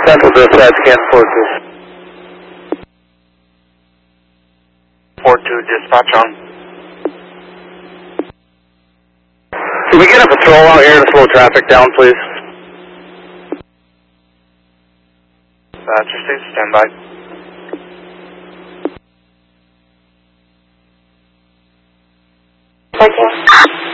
Central dispatch, can 4-2. 4-2 dispatch on. Can we get a patrol out here to slow traffic down, please? Just stay standby. Okay.